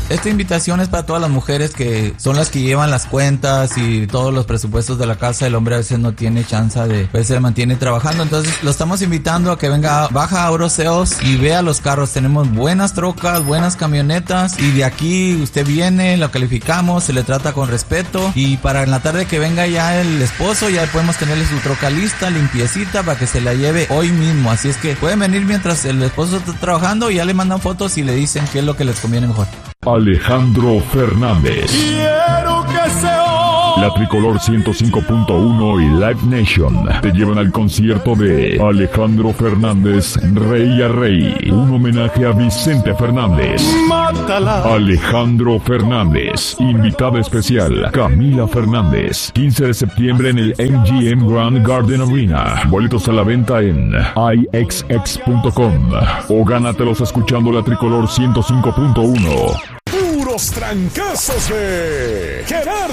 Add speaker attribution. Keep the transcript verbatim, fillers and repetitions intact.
Speaker 1: esta invitación es para todas las mujeres que son las que llevan las cuentas y todos los presupuestos de la casa. El hombre a veces no tiene chance de, pues se mantiene trabajando. Entonces lo estamos invitando a que venga, baja a Oroseos y vea los carros. Tenemos buenas trocas, buenas camionetas, y de aquí usted viene, lo calificamos, se le trata con respeto, y para en la tarde que venga ya el esposo, ya podemos tenerle su troca lista, limpiecita, para que se la lleve hoy mismo. Así es que pueden venir mientras el esposo está trabajando y ya le mandan fotos y le dicen qué es lo que les conviene mejor.
Speaker 2: Alejandro Fernández.
Speaker 3: Quiero que se oiga.
Speaker 2: La Tricolor ciento cinco punto uno y Live Nation te llevan al concierto de Alejandro Fernández, Rey a Rey. Un homenaje a Vicente Fernández.
Speaker 3: Mátala.
Speaker 2: Alejandro Fernández. Invitada especial, Camila Fernández. quince de septiembre en el M G M Grand Garden Arena. Boletos a la venta en i x x punto com o gánatelos escuchando la Tricolor ciento cinco punto uno.
Speaker 3: Puros trancazos de Gerardo